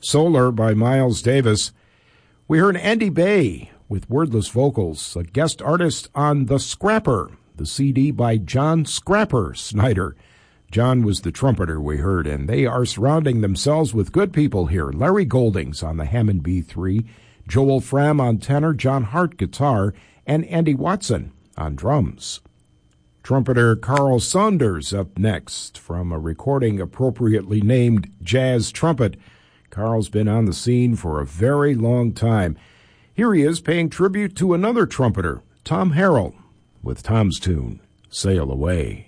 Solar by Miles Davis. We heard Andy Bay with wordless vocals, a guest artist on The Scrapper, the CD by John Scrapper Snyder. John was the trumpeter we heard, and they are surrounding themselves with good people here. Larry Goldings on the Hammond B3, Joel Fram on tenor, John Hart guitar, and Andy Watson on drums. Trumpeter Carl Saunders up next from a recording appropriately named Jazz Trumpet. Carl's been on the scene for a very long time. Here he is paying tribute to another trumpeter, Tom Harrell, with Tom's tune, Sail Away.